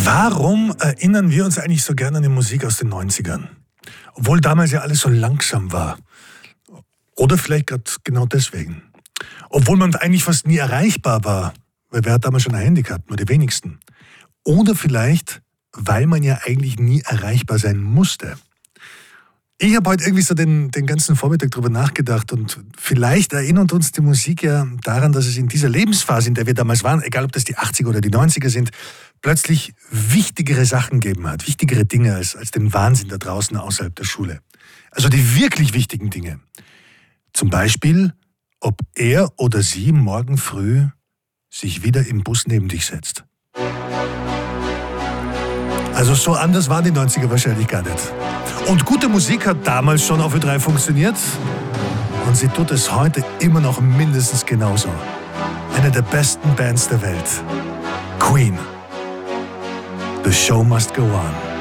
Warum erinnern wir uns eigentlich so gerne an die Musik aus den 90ern? Obwohl damals ja alles so langsam war. Oder vielleicht gerade genau deswegen. Obwohl man eigentlich fast nie erreichbar war. Weil wer hat damals schon ein Handy gehabt? Nur die wenigsten. Oder vielleicht, weil man ja eigentlich nie erreichbar sein musste. Ich habe heute irgendwie so den ganzen Vormittag drüber nachgedacht und vielleicht erinnert uns die Musik ja daran, dass es in dieser Lebensphase, in der wir damals waren, egal ob das die 80er oder die 90er sind, plötzlich wichtigere Sachen gegeben hat, wichtigere Dinge als den Wahnsinn da draußen außerhalb der Schule. Also die wirklich wichtigen Dinge. Zum Beispiel, ob er oder sie morgen früh sich wieder im Bus neben dich setzt. Also so anders waren die 90er wahrscheinlich gar nicht. Und gute Musik hat damals schon auf Ö3 funktioniert und sie tut es heute immer noch mindestens genauso. Eine der besten Bands der Welt. Queen. The show must go on.